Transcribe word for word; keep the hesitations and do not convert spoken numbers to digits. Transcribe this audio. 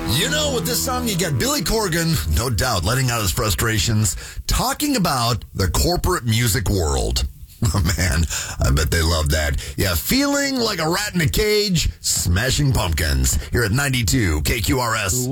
You know, with this song, you got Billy Corgan, no doubt, letting out his frustrations, talking about the corporate music world. Oh, man, I bet they love that. Yeah, feeling like a rat in a cage, Smashing Pumpkins, here at ninety-two K Q R S.